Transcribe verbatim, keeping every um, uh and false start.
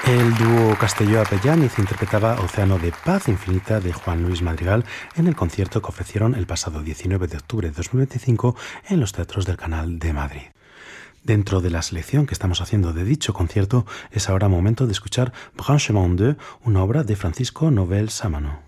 El dúo Castelló-Apellániz interpretaba Océano de Paz Infinita de Juan Luis Madrigal en el concierto que ofrecieron el pasado diecinueve de octubre de dos mil veinticinco en los teatros del Canal de Madrid. Dentro de la selección que estamos haciendo de dicho concierto, es ahora momento de escuchar Branchement deux, una obra de Francisco Nobel Sámano.